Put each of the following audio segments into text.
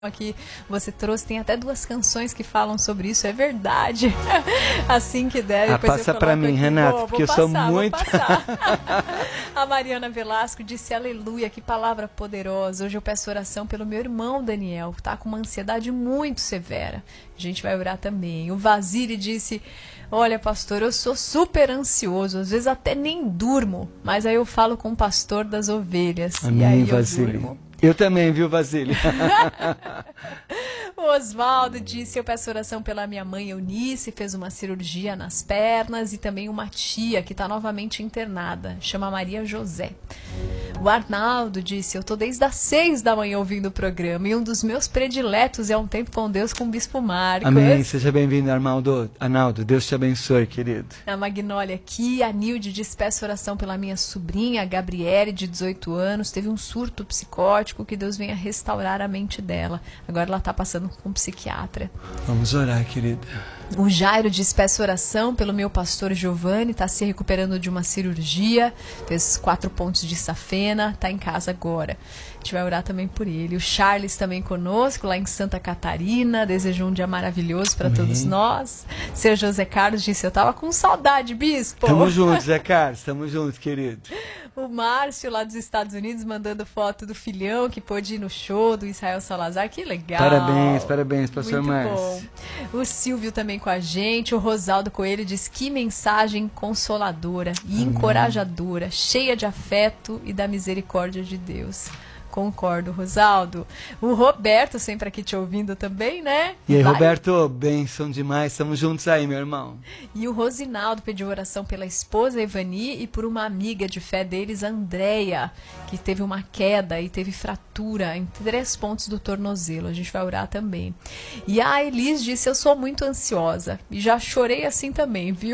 Aqui você trouxe, tem até 2 canções que falam sobre isso, é verdade. Assim que der, depois passa para mim, Renato, porque eu sou muito... A Mariana Velasco disse, aleluia, que palavra poderosa. Hoje eu peço oração pelo meu irmão Daniel, que está com uma ansiedade muito severa. A gente vai orar também. O Vasile disse, olha, pastor, eu sou super ansioso, às vezes até nem durmo, mas aí eu falo com o pastor das ovelhas. Amém, e aí Vasile. Eu também, viu, Vasile? O Oswaldo disse, eu peço oração pela minha mãe Eunice, fez uma cirurgia nas pernas, e também uma tia que está novamente internada, chama Maria José. O Arnaldo disse, eu estou desde as 6 da manhã ouvindo o programa, e um dos meus prediletos é Um Tempo com Deus com o Bispo Marcos. Amém, seja bem-vindo, Arnaldo, Deus te abençoe, querido. A Magnólia aqui, a Nilde diz, peço oração pela minha sobrinha, a Gabriele, de 18 anos, teve um surto psicótico, que Deus venha restaurar a mente dela. Agora ela está passando com um psiquiatra. Vamos orar, querida. O Jairo diz, peço oração pelo meu pastor Giovanni, está se recuperando de uma cirurgia, fez 4 pontos de safena, está em casa agora. A gente vai orar também por ele. O Charles também conosco, lá em Santa Catarina, desejou um dia maravilhoso para todos nós. Seu José Carlos disse, eu estava com saudade, bispo. Tamo juntos, Zé Carlos, tamo juntos, querido. O Márcio, lá dos Estados Unidos, mandando foto do filhão que pôde ir no show do Israel Salazar. Que legal. Parabéns, pastor Márcio. Muito bom. O Silvio também com a gente. O Rosaldo Coelho diz, que mensagem consoladora e encorajadora, cheia de afeto e da misericórdia de Deus. Concordo, Rosaldo. O Roberto, sempre aqui te ouvindo também, né? E aí, Roberto, bênção demais. Estamos juntos aí, meu irmão. E o Rosinaldo pediu oração pela esposa Ivani e por uma amiga de fé deles, Andréia, que teve uma queda e teve fratura em 3 pontos do tornozelo. A gente vai orar também. E a Elis disse, eu sou muito ansiosa. E já chorei assim também, viu?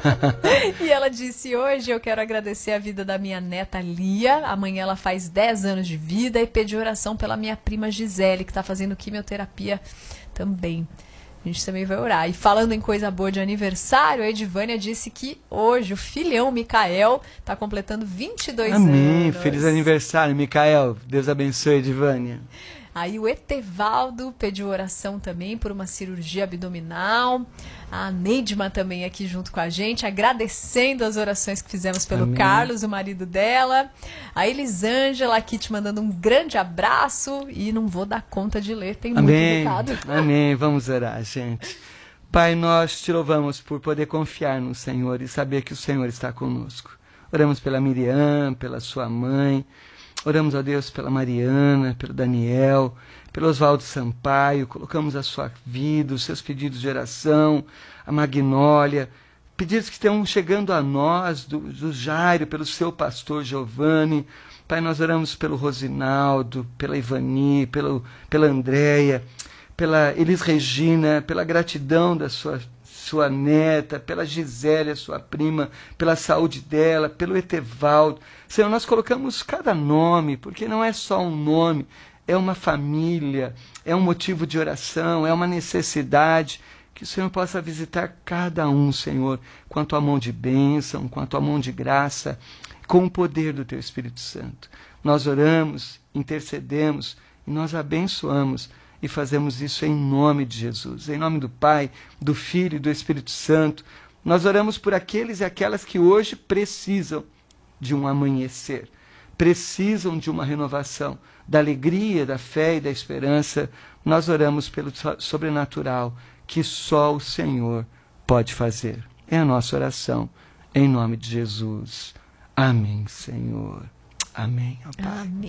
E ela disse, hoje eu quero agradecer a vida da minha neta Lia. Amanhã ela faz 10 anos de vida. E pedir oração pela minha prima Gisele, que está fazendo quimioterapia também. A gente também vai orar. E falando em coisa boa de aniversário, a Edivânia disse que hoje o filhão Micael está completando 22 anos. Amém. Feliz aniversário, Micael. Deus abençoe, Edivânia. Aí o Etevaldo pediu oração também por uma cirurgia abdominal. A Neidma também aqui junto com a gente, agradecendo as orações que fizemos pelo Carlos, o marido dela. A Elisângela aqui te mandando um grande abraço. E não vou dar conta de ler, tem muito recado. Amém, vamos orar, gente. Pai, nós te louvamos por poder confiar no Senhor e saber que o Senhor está conosco. Oramos pela Miriam, pela sua mãe. Oramos a Deus pela Mariana, pelo Daniel, pelo Oswaldo Sampaio, colocamos a sua vida, os seus pedidos de oração, a Magnólia, pedidos que estão chegando a nós, do Jairo, pelo seu pastor Giovanni. Pai, nós oramos pelo Rosinaldo, pela Ivani, pela Andréia, pela Elis Regina, pela gratidão da sua neta, pela Gisele, sua prima, pela saúde dela, pelo Etevaldo. Senhor, nós colocamos cada nome, porque não é só um nome, é uma família, é um motivo de oração, é uma necessidade. Que o Senhor possa visitar cada um, Senhor, quanto a mão de bênção, quanto a mão de graça, com o poder do Teu Espírito Santo. Nós oramos, intercedemos e nós abençoamos. E fazemos isso em nome de Jesus, em nome do Pai, do Filho e do Espírito Santo. Nós oramos por aqueles e aquelas que hoje precisam de um amanhecer, precisam de uma renovação, da alegria, da fé e da esperança. Nós oramos pelo sobrenatural que só o Senhor pode fazer. É a nossa oração, em nome de Jesus. Amém, Senhor. Amém, ó Pai. Amém.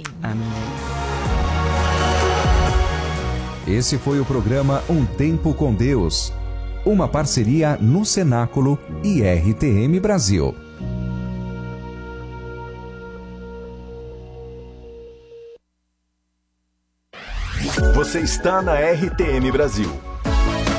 Amém. Esse foi o programa Um Tempo com Deus, uma parceria no Cenáculo e RTM Brasil. Você está na RTM Brasil.